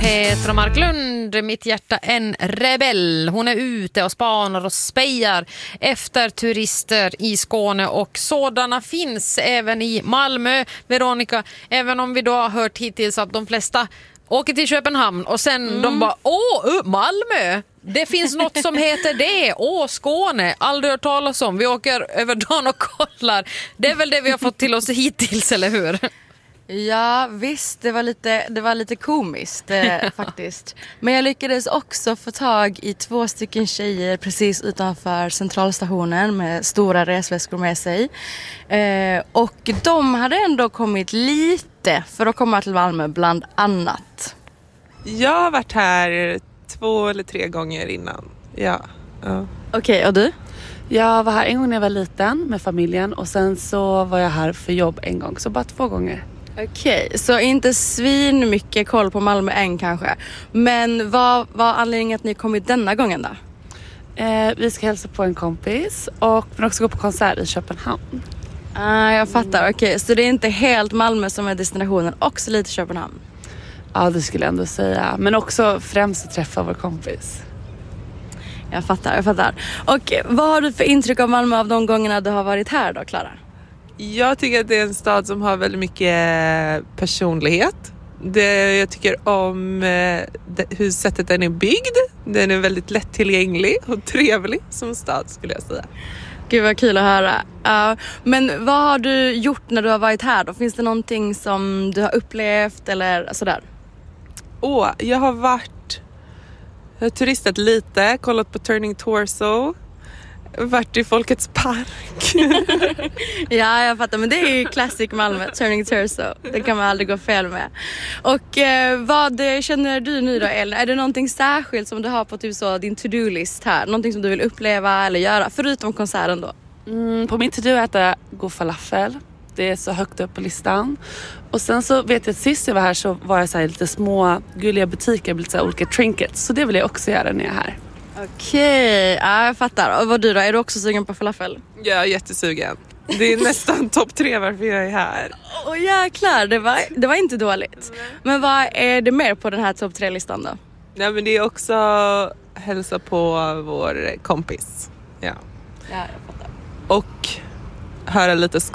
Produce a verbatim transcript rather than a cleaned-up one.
Petra Marklund, mitt hjärta en rebell. Hon är ute och spanar och spejar efter turister i Skåne, och sådana finns även i Malmö, Veronica. Även om vi då har hört hittills att de flesta åker till Köpenhamn och sen mm. de bara, åh, Malmö! Det finns något som heter det. Åh, Skåne. Aldrig hört talas om. Vi åker över dagen och kollar. Det är väl det vi har fått till oss hittills, eller hur? Ja, visst. Det var lite, det var lite komiskt eh, faktiskt. Men jag lyckades också få tag i två stycken tjejer precis utanför centralstationen med stora resväskor med sig. Eh, och de hade ändå kommit lite för att komma till Malmö bland annat. Jag har varit här två eller tre gånger innan. Ja. ja. Okej, okay, och du? Jag var här en gång när jag var liten med familjen, och sen så var jag här för jobb en gång, så bara två gånger. Okej, okay, så inte svin mycket koll på Malmö än kanske. Men vad var anledningen att ni kommit denna gången då? Eh, vi ska hälsa på en kompis och men också gå på konsert i Köpenhamn. Ah, jag fattar, okej. Okay. Så det är inte helt Malmö som är destinationen, också lite Köpenhamn? Ja, det skulle jag ändå säga. Men också främst att träffa vår kompis. Jag fattar, jag fattar. Och vad har du för intryck av Malmö av de gångerna du har varit här då, Klara? Jag tycker att det är en stad som har väldigt mycket personlighet. Det, jag tycker om eh, det, hur sättet den är byggd. Den är väldigt lättillgänglig och trevlig som stad, skulle jag säga. Gud vad kul att höra. Uh, men vad har du gjort när du har varit här då? Finns det någonting som du har upplevt eller sådär? Åh, jag har varit... Jag har turistat lite, kollat på Turning Torso. Varit i Folkets park. Ja, jag fattar. Men det är ju classic Malmö, Turning Torso. Det kan man aldrig gå fel med. Och eh, vad känner du nu då, Elin? Är det någonting särskilt som du har på typ så, din to-do-list här? Någonting som du vill uppleva eller göra, förutom konserten då? Mm, på min to-do är att äta god falafel. Det är så högt upp på listan. Och sen så vet jag att sist jag var här så var jag så här lite små gulliga butiker, lite så här olika trinkets. Så det vill jag också göra när jag är här. Okej, ja, jag fattar. Och vad du då? Är du också sugen på falafel? Jag är jättesugen. Det är nästan topp tre varför jag är här. Åh oh, jäklar, det var, det var inte dåligt. Men vad är det mer på den här topp tre-listan då? Nej, men det är också hälsa på vår kompis. Ja. Ja, jag fattar. Och höra lite